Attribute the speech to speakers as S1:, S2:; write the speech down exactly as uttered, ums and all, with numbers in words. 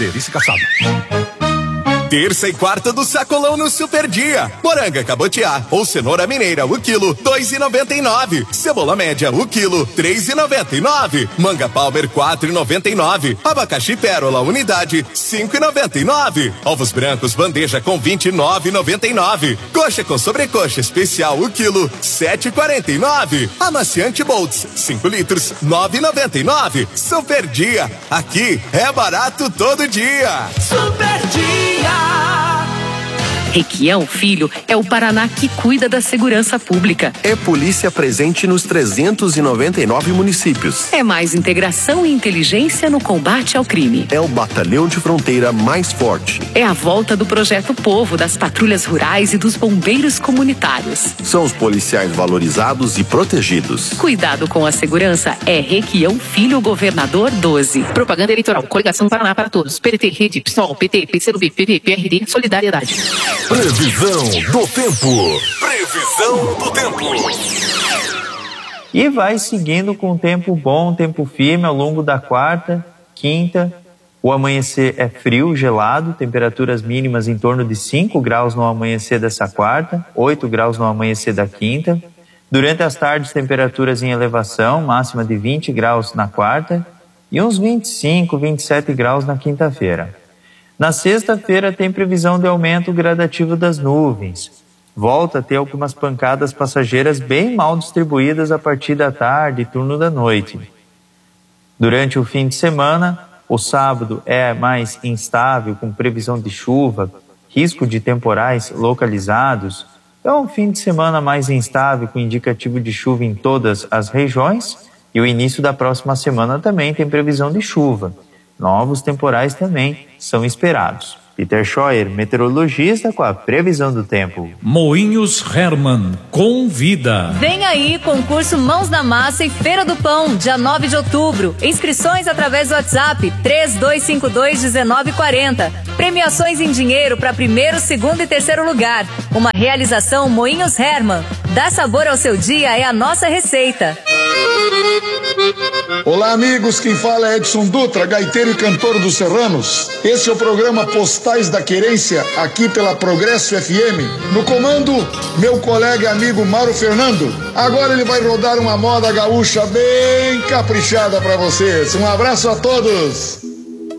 S1: Delícia caçada.
S2: Terça e quarta do sacolão no Super Dia. Moranga cabotiá ou cenoura mineira, o quilo, dois e noventa e nove. Cebola média, o quilo, três e noventa e nove. Manga Palmer, quatro e noventa e nove. Abacaxi Pérola, unidade, cinco e noventa e nove. Ovos brancos, bandeja com vinte e nove e noventa e nove. Coxa com sobrecoxa especial, o quilo, sete e quarenta e nove. Amaciante Boltz, cinco litros, nove e noventa e nove. Super Dia. Aqui é barato todo dia.
S3: Super Dia.
S4: Requião Filho é o Paraná que cuida da segurança pública.
S5: É polícia presente nos trezentos e noventa e nove municípios.
S4: É mais integração e inteligência no combate ao crime.
S5: É o batalhão de fronteira mais forte.
S4: É a volta do Projeto Povo, das patrulhas rurais e dos bombeiros comunitários.
S5: São os policiais valorizados e protegidos.
S4: Cuidado com a segurança é Requião Filho, Governador doze.
S6: Propaganda eleitoral, Coligação Paraná para Todos, P T, Rede, PSOL, P T, P C do B, P V, P R D, Solidariedade.
S1: Previsão do tempo. Previsão do tempo.
S7: E vai seguindo com tempo bom, tempo firme ao longo da quarta, quinta. O amanhecer é frio, gelado, temperaturas mínimas em torno de cinco graus no amanhecer dessa quarta, oito graus no amanhecer da quinta. Durante as tardes, temperaturas em elevação, máxima de vinte graus na quarta e uns vinte e cinco, vinte e sete graus na quinta-feira. Na sexta-feira tem previsão de aumento gradativo das nuvens. Volta a ter algumas pancadas passageiras bem mal distribuídas a partir da tarde e turno da noite. Durante o fim de semana, o sábado é mais instável, com previsão de chuva, risco de temporais localizados. É um fim de semana mais instável, com indicativo de chuva em todas as regiões. E o início da próxima semana também tem previsão de chuva. Novos temporais também são esperados. Peter Scheuer, meteorologista, com a previsão do tempo.
S8: Moinhos Hermann convida.
S9: Vem aí, concurso Mãos na Massa e Feira do Pão, dia nove de outubro. Inscrições através do WhatsApp três dois cinco dois, um nove quatro zero. Premiações em dinheiro para primeiro, segundo e terceiro lugar. Uma realização Moinhos Hermann. Dá sabor ao seu dia é a nossa receita.
S10: Olá, amigos, quem fala é Edson Dutra, gaiteiro e cantor dos Serranos. Esse é o programa Postais da Querência, aqui pela Progresso F M. No comando, meu colega e amigo Mauro Fernando. Agora ele vai rodar uma moda gaúcha bem caprichada para vocês. Um abraço a todos.